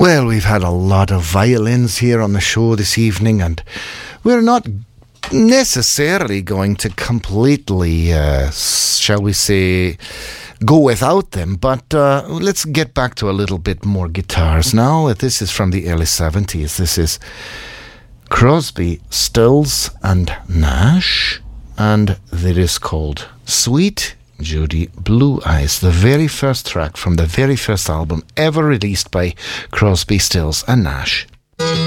Well, we've had a lot of violins here on the show this evening, and we're not necessarily going to completely, shall we say, go without them, but let's get back to a little bit more guitars now. This is from the early 70s. This is Crosby, Stills and Nash, and it is called Sweet Judy Blue Eyes, the very first track from the very first album ever released by Crosby, Stills and Nash.